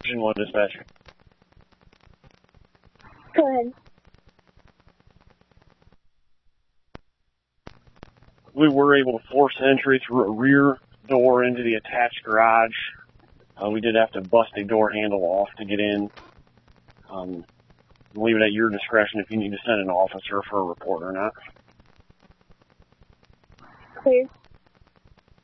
Division 1 dispatch. Go ahead. We were able to force entry through a rear door into the attached garage. We did have to bust a door handle off to get in. Leave it at your discretion if you need to send an officer for a report or not. Clear.